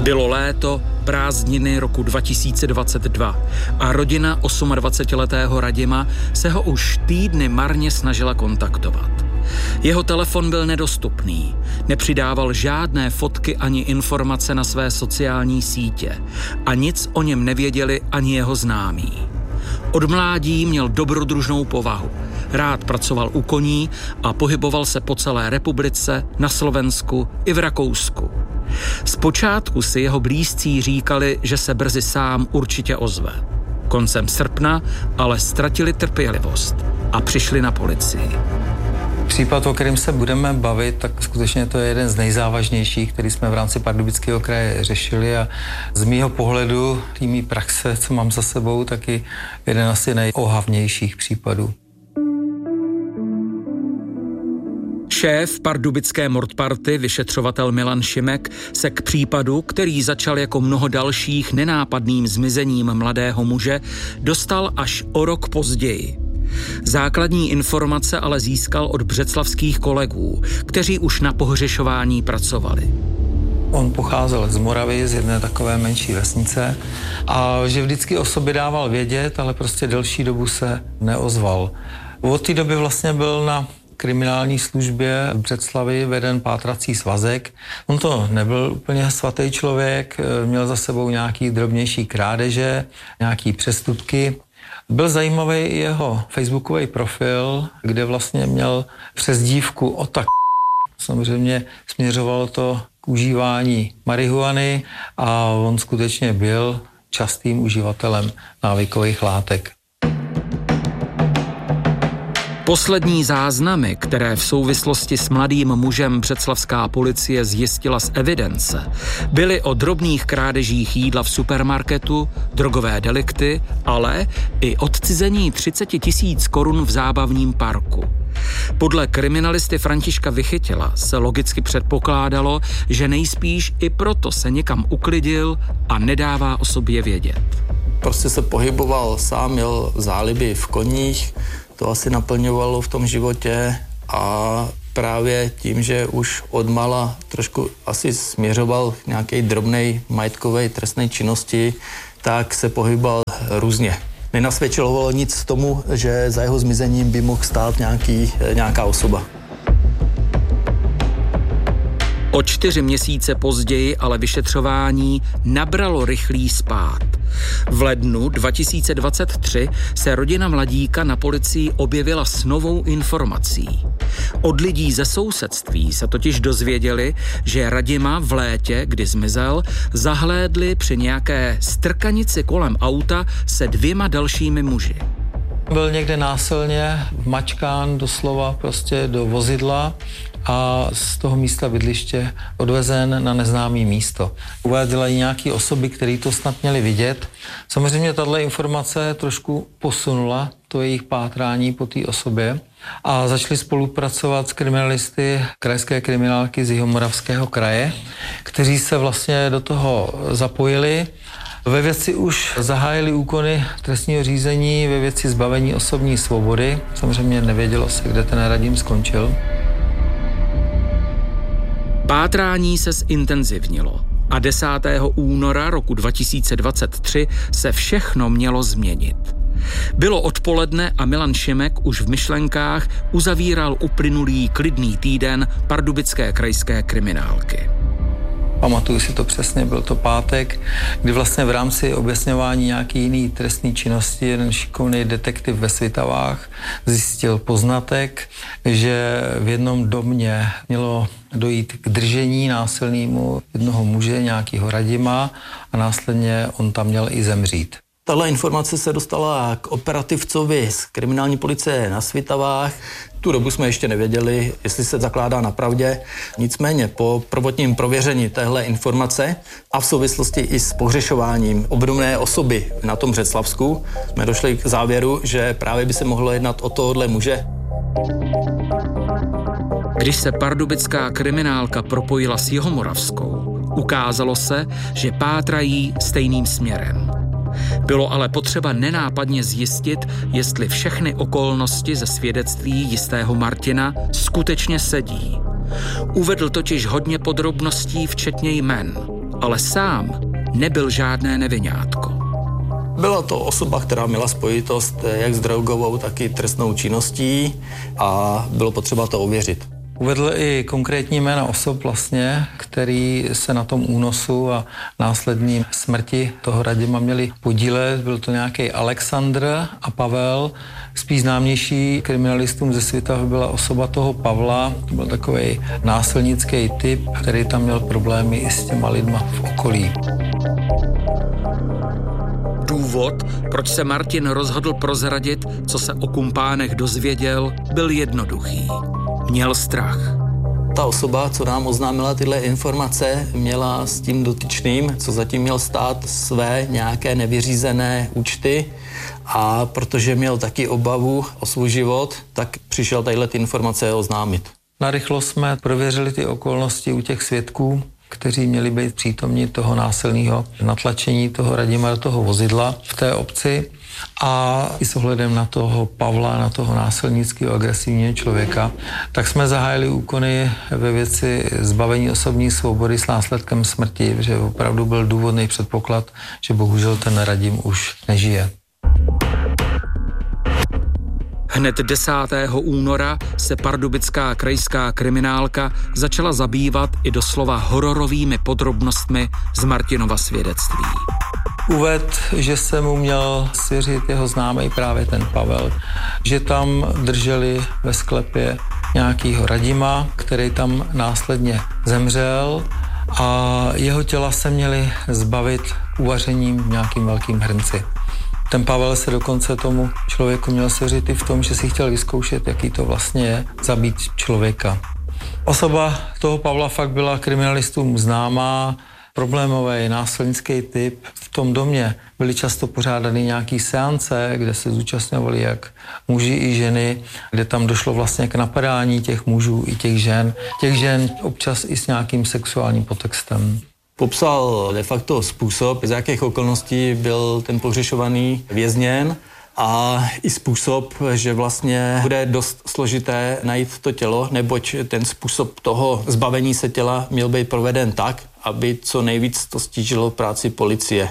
Bylo léto, prázdniny roku 2022 a rodina 28letého Radima se ho už týdny marně snažila kontaktovat. Jeho telefon byl nedostupný, nepřidával žádné fotky ani informace na své sociální sítě a nic o něm nevěděli ani jeho známí. Od mládí měl dobrodružnou povahu, rád pracoval u koní a pohyboval se po celé republice, na Slovensku i v Rakousku. Zpočátku si jeho blízcí říkali, že se brzy sám určitě ozve. Koncem srpna ale ztratili trpělivost a přišli na policii. Případ, o kterém se budeme bavit, tak skutečně to je jeden z nejzávažnějších, který jsme v rámci Pardubického kraje řešili a z mýho pohledu, tými praxe, co mám za sebou, taky jeden asi nejohavnějších případů. Šéf pardubické mordparty, vyšetřovatel Milan Šimek, se k případu, který začal jako mnoho dalších nenápadným zmizením mladého muže, dostal až o rok později. Základní informace ale získal od břeclavských kolegů, kteří už na pohřešování pracovali. On pocházel z Moravy, z jedné takové menší vesnice a že vždycky o sobě dával vědět, ale prostě delší dobu se neozval. Od té doby vlastně byl na kriminální službě v Břeclavi veden pátrací svazek. On to nebyl úplně svatý člověk, měl za sebou nějaký drobnější krádeže, nějaký přestupky. Byl zajímavý i jeho facebookový profil, kde vlastně měl přezdívku Otak. Samozřejmě směřovalo to k užívání marihuany a on skutečně byl častým uživatelem návykových látek. Poslední záznamy, které v souvislosti s mladým mužem břeclavská policie zjistila z evidence, byly o drobných krádežích jídla v supermarketu, drogové delikty, ale i odcizení 30 000 korun v zábavním parku. Podle kriminalisty Františka Vychytila se logicky předpokládalo, že nejspíš i proto se někam uklidil a nedává o sobě vědět. Prostě se pohyboval sám, měl záliby v koních, to asi naplňovalo v tom životě a právě tím, že už odmala trošku asi směřoval k nějaké drobné majetkové trestné činnosti, tak se pohyboval různě. Nenasvědčovalo nic tomu, že za jeho zmizením by mohl stát nějaká osoba. O 4 měsíce později ale vyšetřování nabralo rychlý spád. V lednu 2023 se rodina mladíka na policii objevila s novou informací. Od lidí ze sousedství se totiž dozvěděli, že Radima v létě, kdy zmizel, zahlédli při nějaké strkanici kolem auta se 2 dalšími muži. Byl někde násilně mačkán doslova prostě do vozidla a z toho místa bydliště odvezen na neznámé místo. Uváděla i nějaké osoby, které to snad měly vidět. Samozřejmě tato informace trošku posunula to jejich pátrání po té osobě a začali spolupracovat s kriminalisty krajské kriminálky z Jihomoravského kraje, kteří se vlastně do toho zapojili. Ve věci už zahájili úkony trestního řízení ve věci zbavení osobní svobody. Samozřejmě nevědělo se, kde ten Radim skončil. Pátrání se zintenzivnilo a 10. února roku 2023 se všechno mělo změnit. Bylo odpoledne a Milan Šimek už v myšlenkách uzavíral uplynulý klidný týden pardubické krajské kriminálky. Pamatuju si to přesně, byl to pátek, kdy vlastně v rámci objasňování nějaký jiný trestní činnosti jeden šikovný detektiv ve Svitavách zjistil poznatek, že v jednom domě mělo dojít k držení násilnému jednoho muže, nějakého Radima a následně on tam měl i zemřít. Tahle informace se dostala k operativcovi z kriminální policie na Svitavách. Tu dobu jsme ještě nevěděli, jestli se zakládá na pravdě. Nicméně po prvotním prověření téhle informace a v souvislosti i s pohřešováním obdobné osoby na tom Břeclavsku jsme došli k závěru, že právě by se mohlo jednat o tohohle muže. Když se pardubická kriminálka propojila s Jihomoravskou, ukázalo se, že pátrají stejným směrem. Bylo ale potřeba nenápadně zjistit, jestli všechny okolnosti ze svědectví jistého Martina skutečně sedí. Uvedl totiž hodně podrobností, včetně jmen, Ale sám nebyl žádné neviňátko. Byla to osoba, která měla spojitost jak s drogovou, tak i trestnou činností a bylo potřeba to ověřit. Uvedl i konkrétní jména osob vlastně, který se na tom únosu a následní smrti toho Radima měli podílet. Byl to nějaký Alexandr a Pavel. Spíš známější kriminalistům ze světa byla osoba toho Pavla. To byl takový násilnický typ, který tam měl problémy i s těma lidma v okolí. Důvod, proč se Martin rozhodl prozradit, co se o kumpánech dozvěděl, byl jednoduchý. Měl strach. Ta osoba, co nám oznámila tyhle informace, měla s tím dotyčným, co zatím měl stát, své nějaké nevyřízené účty a protože měl taky obavu o svůj život, tak přišel tadyhle ty informace oznámit. Narychlo jsme prověřili ty okolnosti u těch svědků, kteří měli být přítomni toho násilného natlačení toho Radima do toho vozidla v té obci a i s ohledem na toho Pavla, na toho násilnického agresivního člověka, tak jsme zahájili úkony ve věci zbavení osobní svobody s následkem smrti, že opravdu byl důvodný předpoklad, že bohužel ten Radim už nežije. Hned 10. února se pardubická krajská kriminálka začala zabývat i doslova hororovými podrobnostmi z Martinova svědectví. Uvedl, že se mu měl svěřit jeho známý právě ten Pavel, že tam drželi ve sklepě nějakýho Radima, který tam následně zemřel a jeho těla se měli zbavit uvařením v nějakým velkým hrnci. Ten Pavel se dokonce tomu člověku měl svěřit i v tom, že si chtěl vyzkoušet, jaký to vlastně je zabít člověka. Osoba toho Pavla fakt byla kriminalistům známá, problémový násilnický typ. V tom domě byly často pořádány nějaký seance, kde se zúčastňovali jak muži i ženy, kde tam došlo vlastně k napadání těch mužů i těch žen. Těch žen občas i s nějakým sexuálním podtextem. Popsal de facto způsob, z jakých okolností byl ten pohřešovaný vězněn a i způsob, že vlastně bude dost složité najít to tělo, neboť ten způsob toho zbavení se těla měl být proveden tak, aby co nejvíc to stížilo práci policie.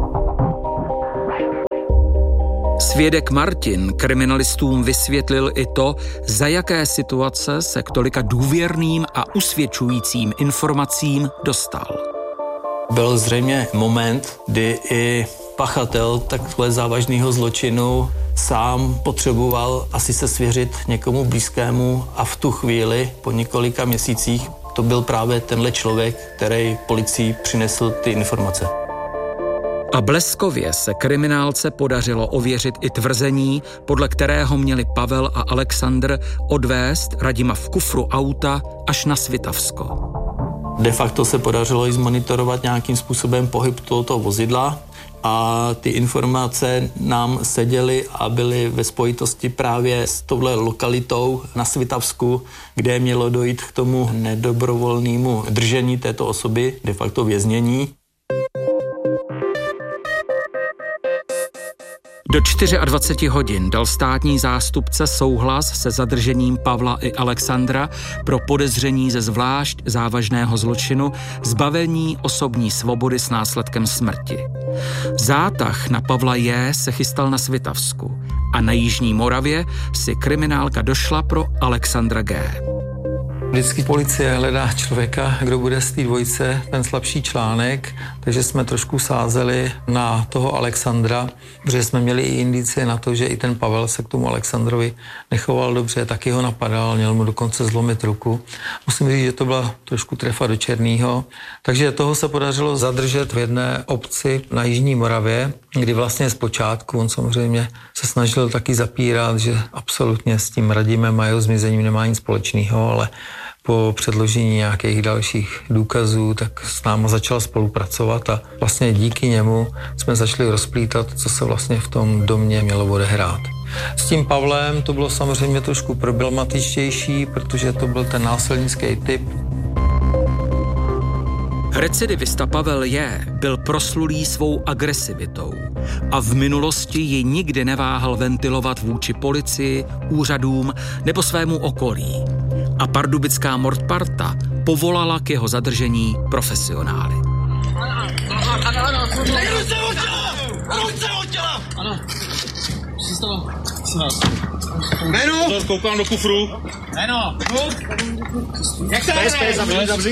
Svědek Martin kriminalistům vysvětlil i to, za jaké situace se k tolika důvěrným a usvědčujícím informacím dostal. Byl zřejmě moment, kdy i pachatel takhle závažného zločinu sám potřeboval asi se svěřit někomu blízkému a v tu chvíli, po několika měsících, to byl právě tenhle člověk, který policii přinesl ty informace. A bleskově se kriminálce podařilo ověřit i tvrzení, podle kterého měli Pavel a Alexandr odvést Radima v kufru auta až na Svitavsko. De facto se podařilo i zmonitorovat nějakým způsobem pohyb tohoto vozidla a ty informace nám seděly a byly ve spojitosti právě s touhle lokalitou na Svitavsku, kde mělo dojít k tomu nedobrovolnému držení této osoby, de facto věznění. Do 24 hodin dal státní zástupce souhlas se zadržením Pavla i Alexandra pro podezření ze zvlášť závažného zločinu zbavení osobní svobody s následkem smrti. Zátah na Pavla J. se chystal na Svitavsku a na Jižní Moravě si kriminálka došla pro Alexandra G. Vždycky policie hledá člověka, kdo bude z té dvojice ten slabší článek, takže jsme trošku sázeli na toho Alexandra, protože jsme měli i indicie na to, že i ten Pavel se k tomu Alexandrovi nechoval dobře, taky ho napadal, měl mu dokonce zlomit ruku. Musím říct, že to byla trošku trefa do černýho, takže toho se podařilo zadržet v jedné obci na Jižní Moravě, kdy vlastně zpočátku on samozřejmě se snažil taky zapírat, že absolutně s tím Radimem a jeho zmizením nemá nic společného, ale po předložení nějakých dalších důkazů, tak s námi začal spolupracovat a vlastně díky němu jsme začali rozplítat, co se vlastně v tom domě mělo odehrát. S tím Pavlem to bylo samozřejmě trošku problematičtější, protože to byl ten násilnický typ. Recidivista Pavel J. byl proslulý svou agresivitou a v minulosti ji nikdy neváhal ventilovat vůči policii, úřadům nebo svému okolí. A pardubická mordparta povolala k jeho zadržení profesionály. Ano. Ruce od těla! Ano. Jméno? Koukám do kufru. Jméno. Jak se jmenuje?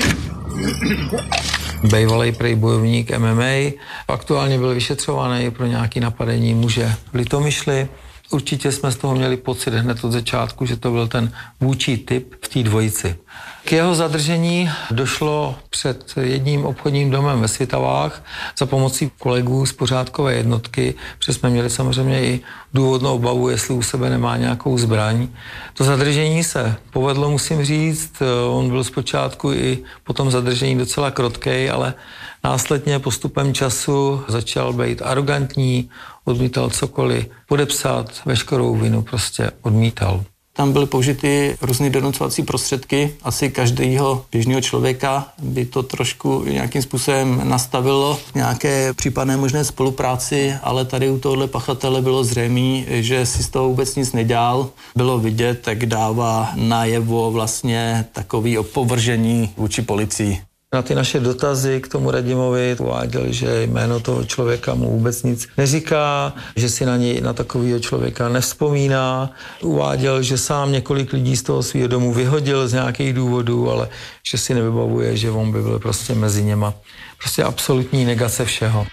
Bývalý prej bojovník MMA, aktuálně byl vyšetřovaný pro nějaké napadení muže v Litomyšli. Určitě jsme z toho měli pocit hned od začátku, že to byl ten vůdčí typ v té dvojici. K jeho zadržení došlo před jedním obchodním domem ve Svitavách za pomocí kolegů z pořádkové jednotky, protože jsme měli samozřejmě i důvodnou obavu, jestli u sebe nemá nějakou zbraň. To zadržení se povedlo, musím říct. On byl zpočátku i po tom zadržení docela krotkej, ale následně postupem času začal být arrogantní, odmítal cokoliv podepsat, veškerou vinu prostě odmítal. Tam byly použity různé donucovací prostředky. Asi každého běžného člověka by to trošku nějakým způsobem nastavilo nějaké případné možné spolupráci, ale tady u tohohle pachatele bylo zřejmé, že si z toho vůbec nic nedělal. Bylo vidět, jak dává najevo vlastně takový opovržení vůči policii. Na ty naše dotazy k tomu Radimovi uváděl, že jméno toho člověka mu vůbec nic neříká, že si na něj, na takového člověka nevzpomíná. Uváděl, že sám několik lidí z toho svého domu vyhodil z nějakých důvodů, ale že si nevybavuje, že on by byl prostě mezi něma. Prostě absolutní negace všeho.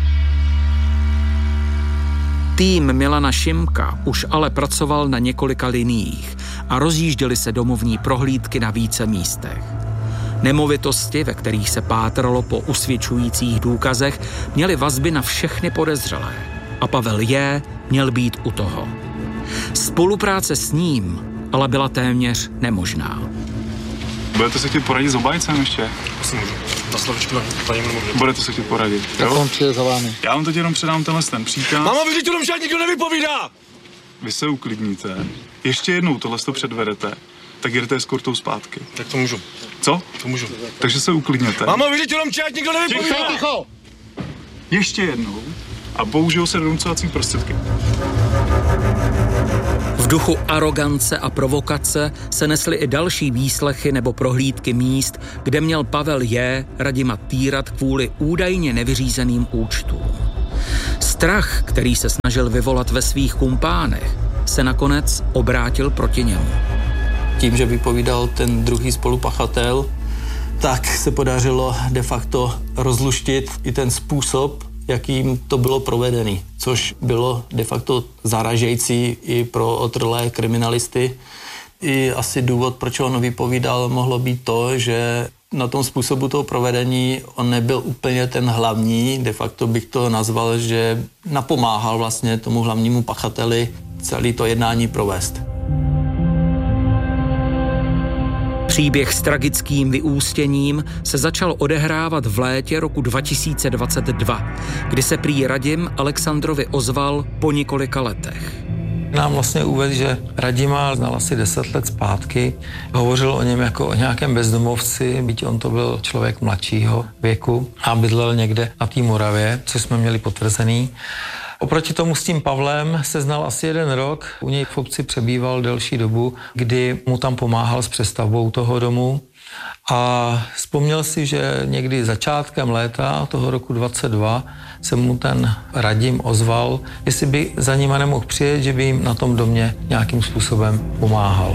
Tým Milana Šimka už ale pracoval na několika liniích a rozjížděly se domovní prohlídky na více místech. Nemovitosti, ve kterých se pátralo po usvědčujících důkazech, měly vazby na všechny podezřelé. A Pavel J. měl být u toho. Spolupráce s ním ale byla téměř nemožná. Budete se chtít poradit s obhájcem ještě? Asi můžu. Na slovičku na něm nemůžu. Budete se chtít poradit, jo? Tak on přijde za vámi. Já vám teď jenom předám ten příkaz. Mama, vy tu domšák nikdo nevypovídá! Vy se uklidníte. Ještě jednou tohle to předvedete. Tak jdete eskortou zpátky. Tak to můžu. Co? To můžu. Takže se uklidněte. Mama, vy tu domšák nikdo nevypovídá! Ticho! Ještě jednou. A použijou se donucovací prostředky. V duchu arogance a provokace se nesly i další výslechy nebo prohlídky míst, kde měl Pavel J. Radima týrat kvůli údajně nevyřízeným účtům. Strach, který se snažil vyvolat ve svých kumpánech, se nakonec obrátil proti němu. Tím, že vypovídal ten druhý spolupachatel, tak se podařilo de facto rozluštit i ten způsob, jakým to bylo provedené, což bylo de facto zaražející i pro otrlé kriminalisty. I asi důvod, proč on vypovídal, mohlo být to, že na tom způsobu toho provedení on nebyl úplně ten hlavní, de facto bych to nazval, že napomáhal vlastně tomu hlavnímu pachateli celé to jednání provést. Příběh s tragickým vyústěním se začal odehrávat v létě roku 2022, kdy se prý Radim Alexandrovi ozval po několika letech. Nám vlastně uvedl, že Radima znal asi 10 let zpátky. Hovořil o něm jako o nějakém bezdomovci, byť on to byl člověk mladšího věku a bydlel někde na té Moravě, což jsme měli potvrzený. Oproti tomu s tím Pavlem se znal asi 1 rok. U něj v obci přebýval delší dobu, kdy mu tam pomáhal s přestavbou toho domu. A vzpomněl si, že někdy začátkem léta toho roku 22 se mu ten Radim ozval, jestli by za nima nemohl přijet, že by jim na tom domě nějakým způsobem pomáhal.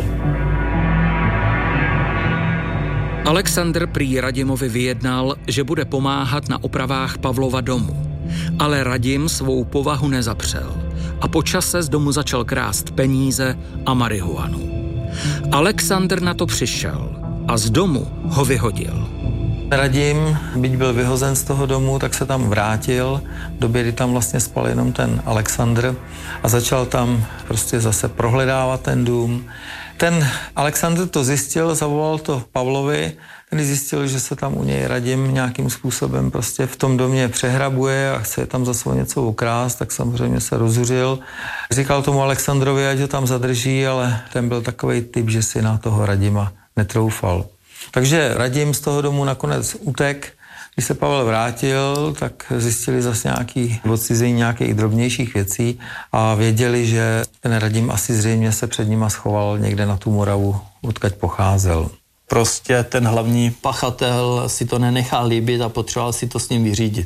Alexandr prý Radimovi vyjednal, že bude pomáhat na opravách Pavlova domu. Ale Radim svou povahu nezapřel a po čase z domu začal krást peníze a marihuanu. Alexandr na to přišel a z domu ho vyhodil. Radim, byť byl vyhozen z toho domu, tak se tam vrátil v době, kdy tam vlastně spal jenom ten Alexandr a začal tam prostě zase prohledávat ten dům. Ten Alexandr to zjistil, zavolal to Pavlovi, ten zjistil, že se tam u něj Radim nějakým způsobem prostě v tom domě přehrabuje a chce tam zase něco ukrást, tak samozřejmě se rozhuřil. Říkal tomu Alexandrovi, ať ho tam zadrží, ale ten byl takovej typ, že si na toho Radima netroufal. Takže Radim z toho domu nakonec utek. Když se Pavel vrátil, tak zjistili zase nějaký odcizení nějakých drobnějších věcí a věděli, že ten Radim asi zřejmě se před nima schoval někde na tu Moravu, odkud pocházel. Prostě ten hlavní pachatel si to nenechal líbit a potřeboval si to s ním vyřídit.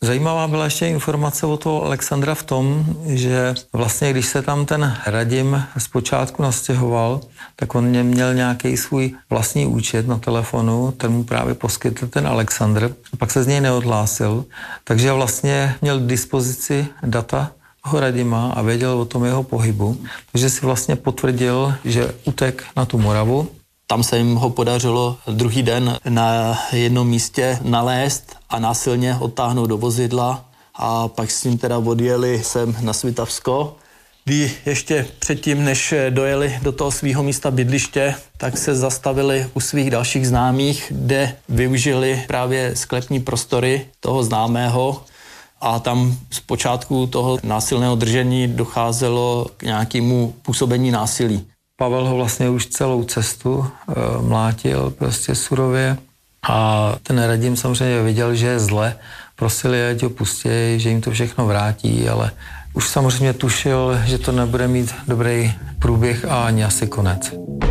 Zajímavá byla ještě informace o toho Alexandra v tom, že vlastně když se tam ten Radim zpočátku nastěhoval, tak on měl nějaký svůj vlastní účet na telefonu, ten mu právě poskytl ten Alexandr, pak se z něj neodhlásil, takže vlastně měl k dispozici data toho Radima a věděl o tom jeho pohybu, takže si vlastně potvrdil, že utek na tu Moravu. Tam se jim ho podařilo druhý den na jednom místě nalézt a násilně odtáhnout do vozidla a pak s ním teda odjeli sem na Svitavsko, kdy ještě předtím, než dojeli do toho svého místa bydliště, tak se zastavili u svých dalších známých, kde využili právě sklepní prostory toho známého a tam z počátku toho násilného držení docházelo k nějakému působení násilí. Pavel ho vlastně už celou cestu mlátil prostě surově a ten Radim samozřejmě viděl, že je zle, prosili, ať ho pustí, že jim to všechno vrátí, ale už samozřejmě tušil, že to nebude mít dobrý průběh a ani asi konec.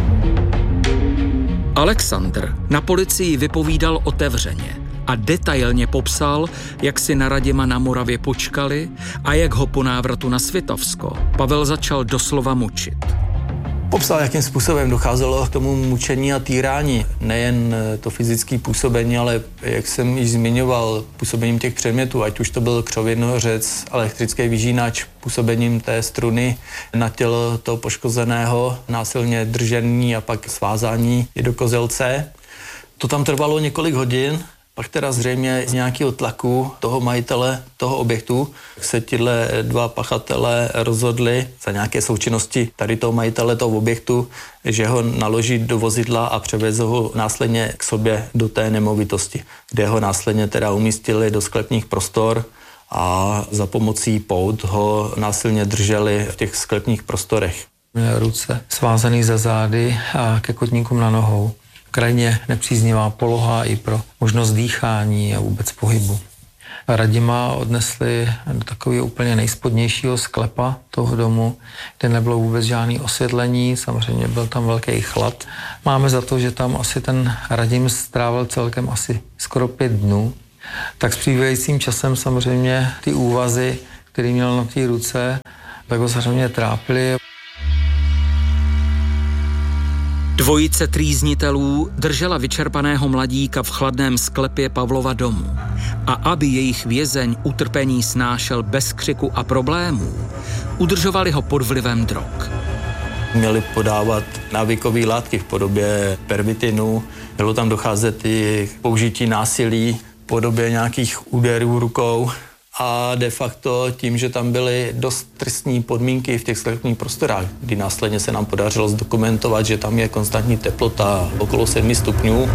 Alexandr na policii vypovídal otevřeně a detailně popsal, jak si na Radima na Moravě počkali a jak ho po návratu na Svitavsko Pavel začal doslova mučit. Popsal, jakým způsobem docházelo k tomu mučení a týrání. Nejen to fyzické působení, ale jak jsem již zmiňoval, působením těch předmětů, ať už to byl křověnořez, elektrický vyžínač, působením té struny na tělo toho poškozeného, násilně držení a pak svázání i do kozelce. To tam trvalo několik hodin. Pak teda zřejmě z nějakého tlaku toho majitele toho objektu se tyhle dva pachatelé rozhodli za nějaké součinnosti tady toho majitele toho objektu, že ho naloží do vozidla a převezou ho následně k sobě do té nemovitosti, kde ho následně teda umístili do sklepních prostor a za pomocí pout ho násilně drželi v těch sklepních prostorech. Měl ruce svázaný za zády a ke kotníkům na nohou. Krajně nepříznivá poloha i pro možnost dýchání a vůbec pohybu. Radima odnesli do takového úplně nejspodnějšího sklepa toho domu, kde nebylo vůbec žádné osvětlení, samozřejmě byl tam velký chlad. Máme za to, že tam asi ten Radim strávil celkem asi skoro 5 dnů. Tak s přibývajícím časem samozřejmě ty úvazy, které měl na té ruce, tak ho samozřejmě trápily. Dvojice trýznitelů držela vyčerpaného mladíka v chladném sklepě Pavlova domu. A aby jejich vězeň utrpení snášel bez křiku a problémů, udržovali ho pod vlivem drog. Měli podávat návykové látky v podobě pervitinu, mělo tam docházet i k použití násilí v podobě nějakých úderů rukou. A de facto tím, že tam byly dost tristní podmínky v těch sklepních prostorách, kdy následně se nám podařilo zdokumentovat, že tam je konstantní teplota okolo 7 stupňů.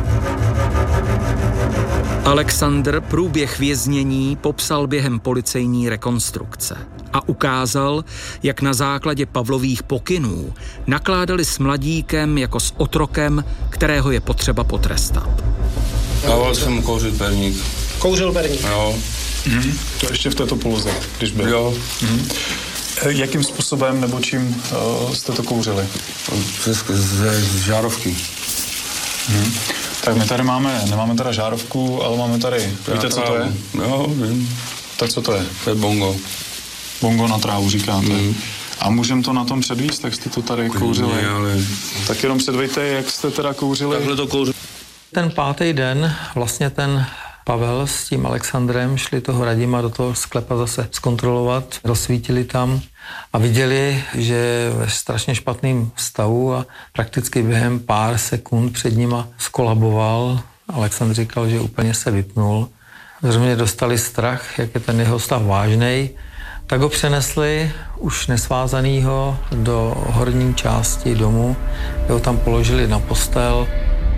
Alexandr průběh věznění popsal během policejní rekonstrukce a ukázal, jak na základě Pavlových pokynů nakládali s mladíkem jako s otrokem, kterého je potřeba potrestat. Dával jsem mu kouřit perník. Kouřil perník? Jo. To ještě v této poloze, když byl. Jo. Jakým způsobem nebo čím jste to kouřili? Ze žárovky. Tak my tady nemáme teda žárovku, ale máme tady, víte, co to je? Jo, vím. Tak co to je? To je bongo. Bongo na trávu, říkáte. A můžeme to na tom předvíst, jak jste to tady kouřili? Ale... Tak jenom předvejte, jak jste teda kouřili. Takhle to kouřili. Ten 5. den vlastně ten Pavel s tím Alexandrem šli toho Radima do toho sklepa zase zkontrolovat, rozsvítili tam a viděli, že je ve strašně špatném stavu a prakticky během pár sekund před nima skolaboval. Alexandr říkal, že úplně se vypnul. Zřejmě dostali strach, jak je ten jeho stav vážnej, tak ho přenesli už nesvázanýho do horní části domu, kde ho tam položili na postel.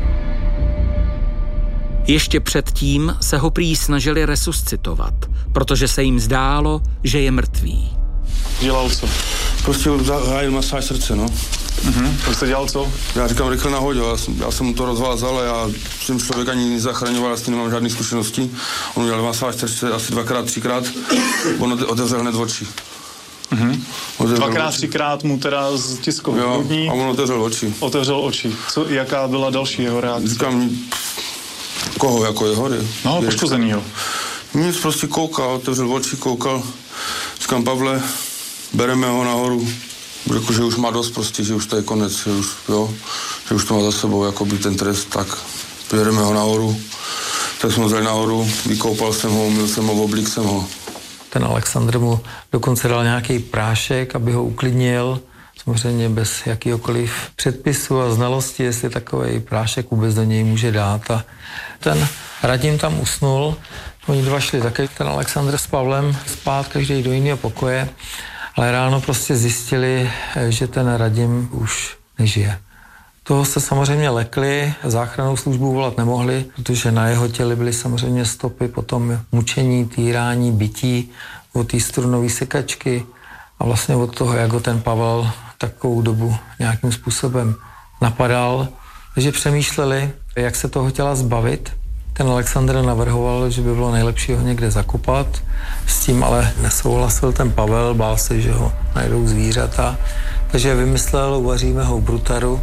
Ještě předtím se ho prý snažili resuscitovat, protože se jim zdálo, že je mrtvý. Dělal co? Prostě zahájil masáž srdce, no. Tak jste dělal co? Já říkám, rychle nahodil, já jsem mu to rozvázal a já jsem člověk ani nezachraňoval, já s tím nemám žádné zkušenosti. On udělal masáž srdce asi 2x, 3x, on otevřel hned oči. 2x, 3x mu teda stiskl hrudní. A on otevřel oči. Otevřel oči. Jaká byla další jeho reakce? Říkám, koho, jako jeho? No, poškozenýho. Nic, prostě koukal, otevřel oči, koukal. Říkám, Pavle, bereme ho nahoru. Řekl, že už má dost prostě, že už to je konec, že už to má za sebou, jakoby ten trest, tak bereme ho nahoru. Tak jsme ho vzali nahoru, vykoupal jsem ho, umyl jsem ho, oblík jsem ho. Ten Alexandr mu dokonce dal nějaký prášek, aby ho uklidnil, samozřejmě bez jakýhokoliv předpisu a znalosti, jestli takový prášek vůbec do něj může dát. A ten Radim tam usnul, oni dva šli taky, ten Alexandr s Pavlem spát, každý do jiného pokoje, ale ráno prostě zjistili, že ten Radim už nežije. Toho se samozřejmě lekli, záchrannou službu volat nemohli, protože na jeho těle byly samozřejmě stopy potom mučení, týrání, bití od té strunové sekačky a vlastně od toho, jak ho ten Pavel takovou dobu nějakým způsobem napadal. Takže přemýšleli, jak se toho těla zbavit. Ten Alexandr navrhoval, že by bylo nejlepší ho někde zakopat. S tím ale nesouhlasil ten Pavel, bál se, že ho najdou zvířata. Takže vymyslel, uvaříme ho v Brutaru.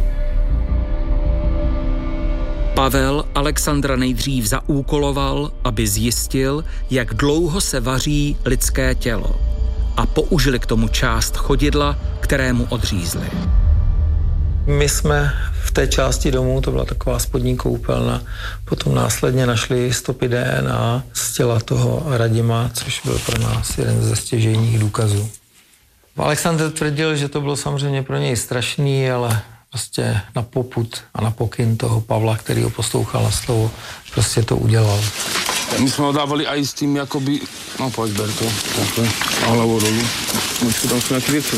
Pavel Alexandra nejdřív zaúkoloval, aby zjistil, jak dlouho se vaří lidské tělo, a použili k tomu část chodidla, kterému odřízli. My jsme v té části domu, to byla taková spodní koupelna, potom následně našli stopy DNA z těla toho Radima, což byl pro nás jeden ze stěžejních důkazů. Alexandr tvrdil, že to bylo samozřejmě pro něj strašný, ale prostě na popud a na pokyn toho Pavla, který ho poslouchal na slovo, prostě to udělal. My jsme ho dávali aj s tím, jakoby, no pojď, ber to, takhle, a hlavu dolů. Můžete tam jsou nějaké věci.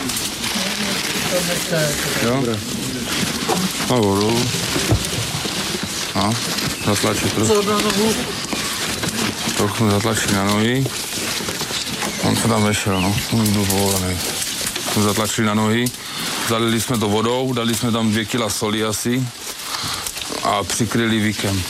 Jo? Hlavu dolů. A, zatlačit trochu. Trochu zatlačit na nohy. On se tam vešel, no, už byl povolený. Jsme zatlačili na nohy, zalili jsme to vodou, dali jsme tam 2 kila soli asi a přikryli víkem.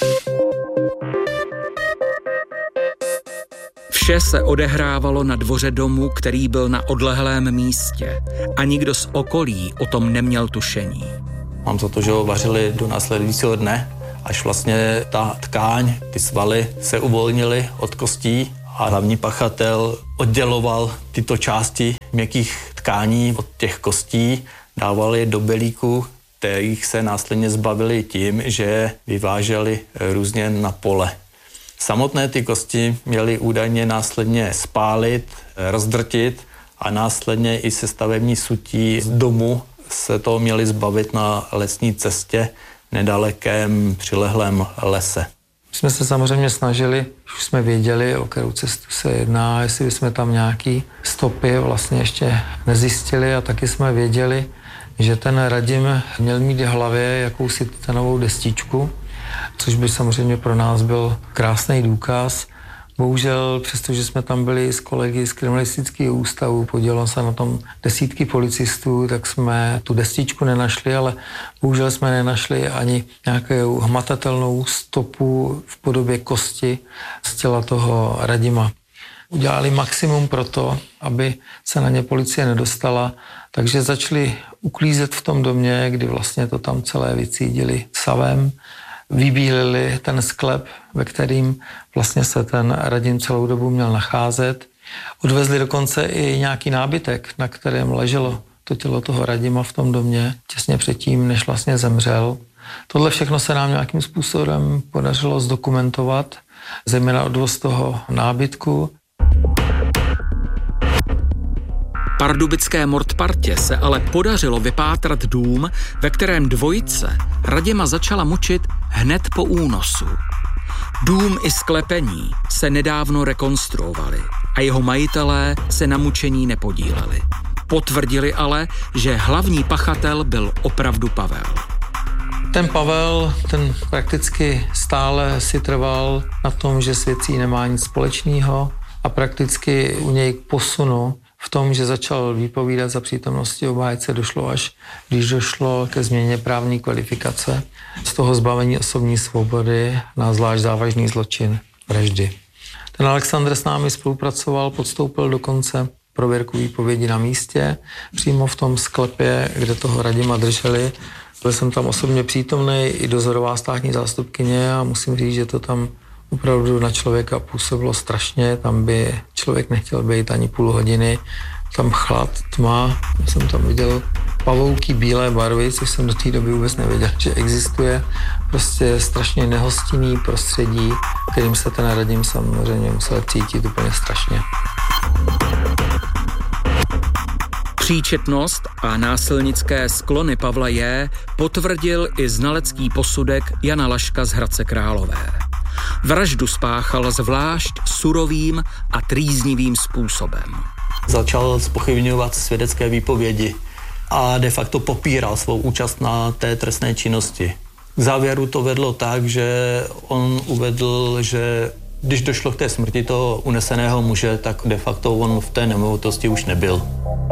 Vše se odehrávalo na dvoře domu, který byl na odlehlém místě a nikdo z okolí o tom neměl tušení. Mám za to, že ho vařili do následujícího dne, až vlastně ta tkáň, ty svaly se uvolnily od kostí a hlavní pachatel odděloval tyto části měkkých tkání od těch kostí, dával je do belíku, kterých se následně zbavili tím, že vyváželi různě na pole. Samotné ty kosti měly údajně následně spálit, rozdrtit a následně i se stavební sutí z domu se to měli zbavit na lesní cestě v nedalekém přilehlém lese. My jsme se samozřejmě snažili, už jsme věděli, o kterou cestu se jedná, jestli bychom tam nějaký stopy vlastně ještě nezjistili a taky jsme věděli, že ten Radim měl mít v hlavě jakousi titanovou destičku, což by samozřejmě pro nás byl krásný důkaz. Bohužel, přestože jsme tam byli s kolegy z kriminalistického ústavu, podílelo se na tom desítky policistů, tak jsme tu destičku nenašli, ale bohužel jsme nenašli ani nějakou hmatatelnou stopu v podobě kosti z těla toho Radima. Udělali maximum pro to, aby se na ně policie nedostala, takže začali uklízet v tom domě, kdy vlastně to tam celé vycídili savem, vybílili ten sklep, ve kterým vlastně se ten Radim celou dobu měl nacházet. Odvezli dokonce i nějaký nábytek, na kterém leželo to tělo toho Radima v tom domě, těsně předtím, než vlastně zemřel. Tohle všechno se nám nějakým způsobem podařilo zdokumentovat, zejména odvoz toho nábytku. Pardubické mordpartě se ale podařilo vypátrat dům, ve kterém dvojice Radima začala mučit hned po únosu. Dům i sklepení se nedávno rekonstruovali a jeho majitelé se na mučení nepodíleli. Potvrdili ale, že hlavní pachatel byl opravdu Pavel. Ten Pavel, ten prakticky stále si trval na tom, že s věcí nemá nic společného a prakticky u něj k posunu v tom, že začal vypovídat za přítomnosti obhájce, došlo až, když došlo ke změně právní kvalifikace z toho zbavení osobní svobody na zvlášť závažný zločin vraždy. Ten Alexandr s námi spolupracoval, podstoupil dokonce prověrku výpovědi na místě, přímo v tom sklepě, kde toho Radima drželi. Byl jsem tam osobně přítomný, i dozorová státní zástupkyně a musím říct, že to tam opravdu na člověka působilo strašně, tam by člověk nechtěl být ani půl hodiny, tam chlad, tma, já jsem tam viděl pavouky bílé barvy, což jsem do té doby vůbec nevěděl, že existuje. Prostě strašně nehostinný prostředí, kterým se ten Radim samozřejmě musel cítit úplně strašně. Příčetnost a násilnické sklony Pavla J. potvrdil i znalecký posudek Jana Laška z Hradce Králové. Vraždu spáchal zvlášť surovým a trýznivým způsobem. Začal zpochybňovat svědecké výpovědi a de facto popíral svou účast na té trestné činnosti. K závěru to vedlo tak, že on uvedl, že když došlo k té smrti toho uneseného muže, tak de facto on v té nemovitosti už nebyl.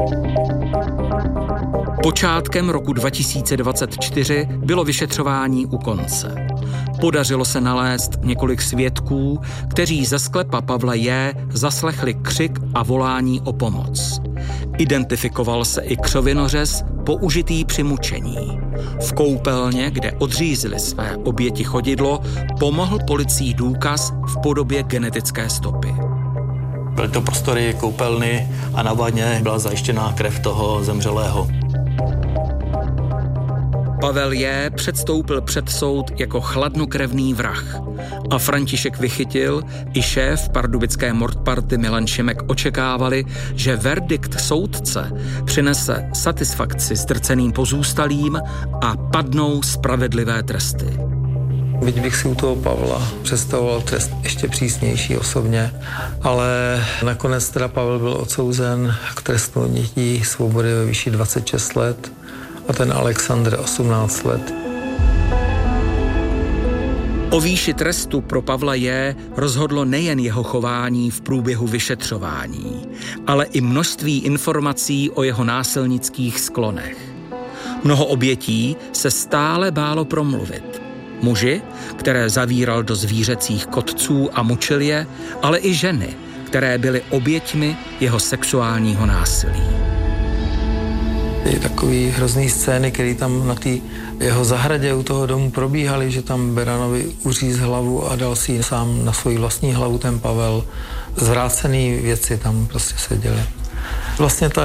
Počátkem roku 2024 bylo vyšetřování u konce. Podařilo se nalézt několik svědků, kteří ze sklepa Pavla J. zaslechli křik a volání o pomoc. Identifikoval se i křovinořez použitý při mučení. V koupelně, kde odřízli své oběti chodidlo, pomohl policii důkaz v podobě genetické stopy. Byly to prostory koupelny a na vaně byla zajištěná krev toho zemřelého. Pavel J. předstoupil před soud jako chladnokrevný vrah a František Vychytil i šéf pardubické mordparty Milan Šimek očekávali, že verdikt soudce přinese satisfakci zdrceným pozůstalým a padnou spravedlivé tresty. Byť bych si u toho Pavla představoval trest ještě přísnější osobně, ale nakonec teda Pavel byl odsouzen k trestu odnětí svobody ve výši 26 let a ten Alexandr 18 let. O výši trestu pro Pavla J. rozhodlo nejen jeho chování v průběhu vyšetřování, ale i množství informací o jeho násilnických sklonech. Mnoho obětí se stále bálo promluvit. Muži, které zavíral do zvířecích kotců a mučil je, ale i ženy, které byly oběťmi jeho sexuálního násilí. Je takový hrozný scény, které tam na té jeho zahradě u toho domu probíhaly, že tam Beranovi uříz hlavu a dal si ji sám na svoji vlastní hlavu ten Pavel. Zvrácený věci tam prostě se děly. Vlastně ta